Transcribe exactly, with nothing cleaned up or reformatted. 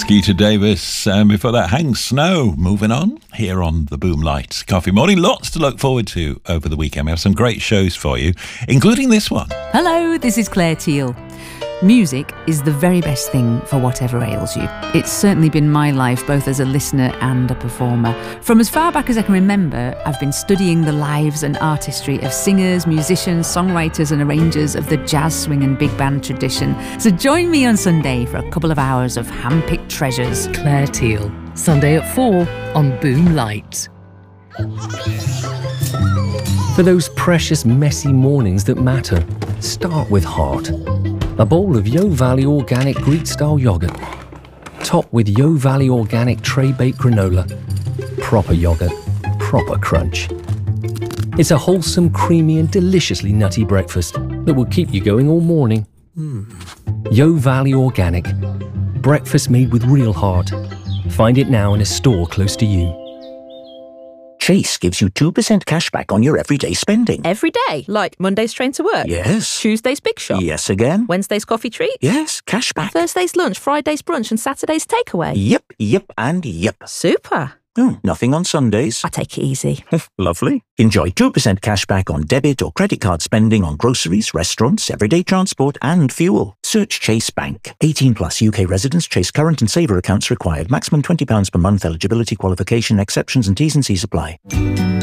Skeeter Davis, and before that, Hank Snow. Moving on here on the Boomlight Coffee Morning. Lots to look forward to over the weekend. We have some great shows for you, including this one. Hello, this is Claire Teal. Music is the very best thing for whatever ails you. It's certainly been my life, both as a listener and a performer. From as far back as I can remember, I've been studying the lives and artistry of singers, musicians, songwriters and arrangers of the jazz, swing and big band tradition. So join me on Sunday for a couple of hours of hand-picked treasures. Claire Teal, Sunday at four on Boom Light. For those precious messy mornings that matter, start with heart. A bowl of Yo Valley Organic Greek-style yogurt. Top with Yo Valley Organic tray-baked granola. Proper yogurt, proper crunch. It's a wholesome, creamy and deliciously nutty breakfast that will keep you going all morning. Mm. Yo Valley Organic. Breakfast made with real heart. Find it now in a store close to you. Chase gives you two percent cash back on your everyday spending. Every day? Like Monday's train to work? Yes. Tuesday's big shop? Yes again. Wednesday's coffee treat? Yes, cash back. Thursday's lunch, Friday's brunch and Saturday's takeaway? Yep, yep and yep. Super. Oh, nothing on Sundays. I take it easy. Lovely. Enjoy two percent cash back on debit or credit card spending on groceries, restaurants, everyday transport and fuel. Search Chase Bank. eighteen plus U K residents. Chase current and saver accounts required. Maximum twenty pounds per month. Eligibility, qualification, exceptions and T's and C's apply.